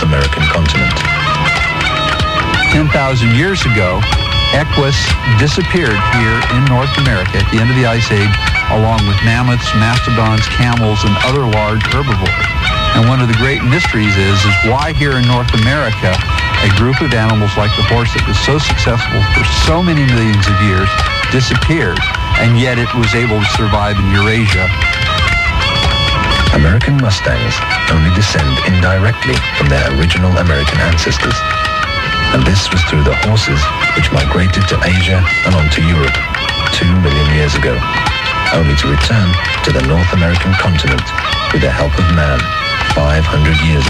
American continent. 10,000 years ago, Equus disappeared here in North America at the end of the Ice Age, along with mammoths, mastodons, camels, and other large herbivores. And one of the great mysteries is why here in North America, a group of animals like the horse that was so successful for so many millions of years disappeared, and yet it was able to survive in Eurasia. American Mustangs only descend indirectly from their original American ancestors. And this was through the horses which migrated to Asia and on to Europe 2 million years ago, only to return to the North American continent with the help of man 500 years ago.